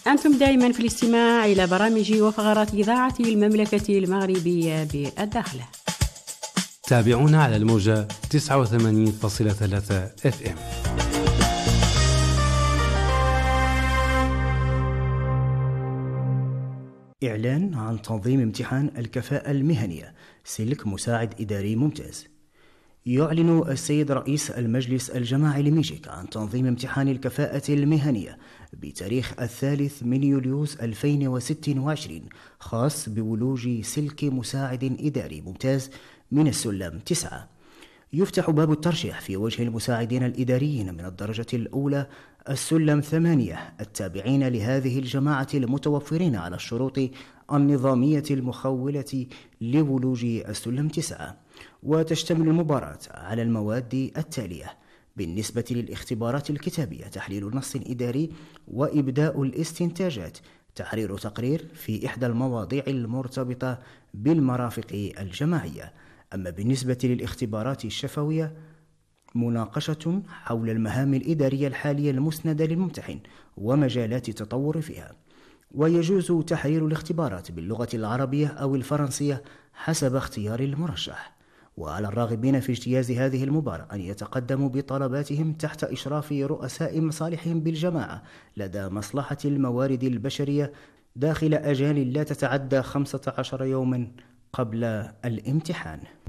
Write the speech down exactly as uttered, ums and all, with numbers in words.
أنتم دائما في الاستماع إلى برامج وفقرات إذاعة المملكة المغربية بالداخلة. تابعونا على الموجة تسعة وثمانين فاصلة ثلاثة اف ام. إعلان عن تنظيم امتحان الكفاءة المهنية سلك مساعد إداري ممتاز. يعلن السيد رئيس المجلس الجماعي لميجيك عن تنظيم امتحان الكفاءة المهنية بتاريخ الثالث من يوليوز ألفين وستة وعشرين خاص بولوج سلك مساعد إداري ممتاز من السلم تسعة. يفتح باب الترشيح في وجه المساعدين الإداريين من الدرجة الأولى السلم ثمانية التابعين لهذه الجماعة المتوفرين على الشروط النظامية المخولة لولوج السلم تسعة. وتشتمل المباراة على المواد التالية: بالنسبة للاختبارات الكتابية تحليل نص إداري وإبداء الاستنتاجات، تحرير تقرير في إحدى المواضيع المرتبطة بالمرافق الجماعية. أما بالنسبة للاختبارات الشفوية مناقشة حول المهام الإدارية الحالية المسندة للممتحن ومجالات التطور فيها. ويجوز تحرير الاختبارات باللغة العربية أو الفرنسية حسب اختيار المرشح. وعلى الراغبين في اجتياز هذه المباراة أن يتقدموا بطلباتهم تحت إشراف رؤساء مصالحهم بالجماعة لدى مصلحة الموارد البشرية داخل أجال لا تتعدى خمسة عشر يوما قبل الامتحان.